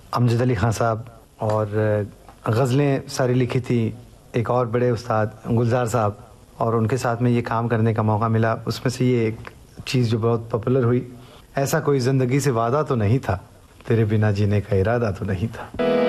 अमजद अली खान साहब, और गज़लें सारी लिखी थी एक और बड़े उस्ताद गुलजार साहब, और उनके साथ में ये काम करने का मौका मिला। उसमें से ये एक चीज़ जो बहुत पॉपुलर हुई, ऐसा कोई ज़िंदगी से वादा तो नहीं था, तेरे बिना जीने का इरादा तो नहीं था।